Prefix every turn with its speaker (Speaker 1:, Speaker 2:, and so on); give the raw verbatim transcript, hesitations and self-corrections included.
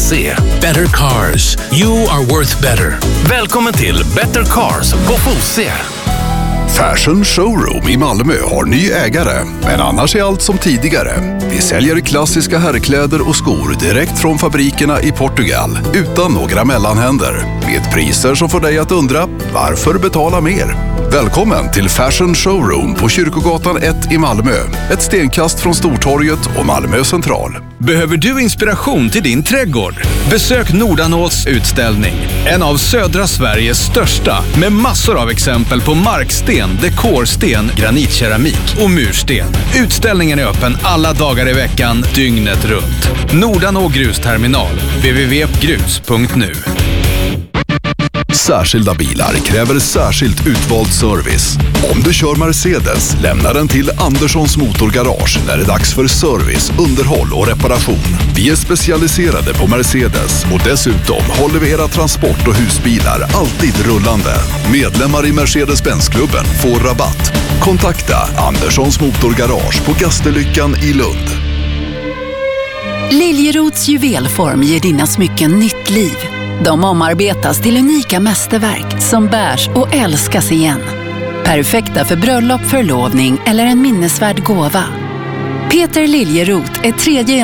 Speaker 1: se. Better Cars. You are worth better. Välkommen till Better Cars på Fosie.
Speaker 2: Fashion Showroom i Malmö har ny ägare, men annars är allt som tidigare. Vi säljer klassiska herrkläder och skor direkt från fabrikerna i Portugal, utan några mellanhänder. Med priser som får dig att undra, varför betala mer? Välkommen till Fashion Showroom på Kyrkogatan ett i Malmö. Ett stenkast från Stortorget och Malmö central.
Speaker 3: Behöver du inspiration till din trädgård? Besök Nordanås utställning. En av södra Sveriges största, med massor av exempel på marksten, dekorsten, granitkeramik och mursten. Utställningen är öppen alla dagar i veckan, dygnet runt. Nordanå grusterminal. w w w punkt grus punkt nu.
Speaker 2: Särskilda bilar kräver särskilt utvald service. Om du kör Mercedes, lämna den till Anderssons Motorgarage när det är dags för service, underhåll och reparation. Vi är specialiserade på Mercedes och dessutom håller vi era transport- och husbilar alltid rullande. Medlemmar i Mercedes-Benz-klubben får rabatt. Kontakta Anderssons Motorgarage på Gasterlyckan i Lund.
Speaker 4: Liljerots juvelform ger dina smycken nytt liv. De omarbetas till unika mästerverk som bärs och älskas igen. Perfekta för bröllop, förlovning eller en minnesvärd gåva. Peter Liljeroth är tredje